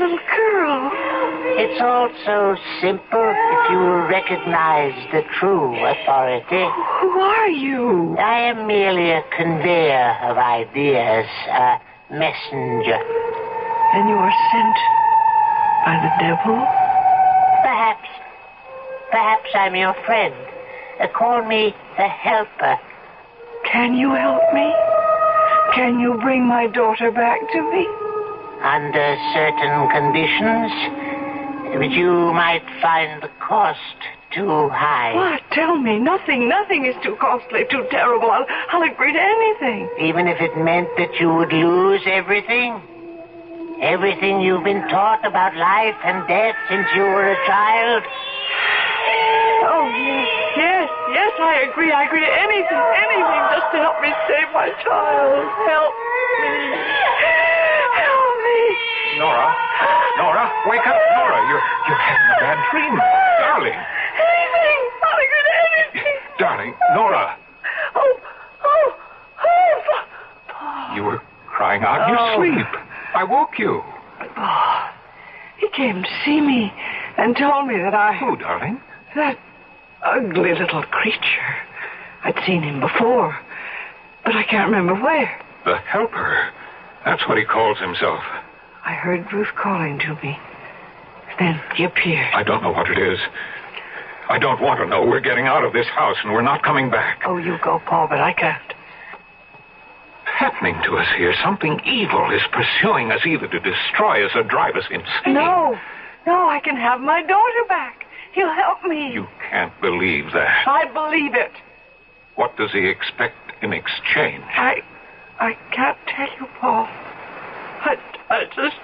little girl. It's all so simple if you recognize the true authority. Who are you? I am merely a conveyor of ideas, a messenger. And you are sent by the devil? Perhaps I'm your friend. Call me the helper. Can you help me? Can you bring my daughter back to me? Under certain conditions, but you might find the cost too high. What? Tell me. Nothing is too costly, too terrible. I'll agree to anything. Even if it meant that you would lose everything? Everything you've been taught about life and death since you were a child? Oh, yes, I agree. I agree to anything just to help me save my child. Help me. Nora, wake up, Nora. You're having a bad dream. Darling. Anything. I'll agree to anything. Darling, Nora. Oh. You were crying out in your sleep. I woke you. Oh, he came to see me and told me that Who, darling? That ugly little creature. I'd seen him before, but I can't remember where. The helper. That's what he calls himself. I heard Ruth calling to me. Then he appeared. I don't know what it is. I don't want to know. We're getting out of this house and we're not coming back. Oh, you go, Paul, but I can't. Happening to us here. Something evil is pursuing us, either to destroy us or drive us insane. No, I can have my daughter back. He'll help me. You can't believe that. I believe it. What does he expect in exchange? I can't tell you, Paul. I just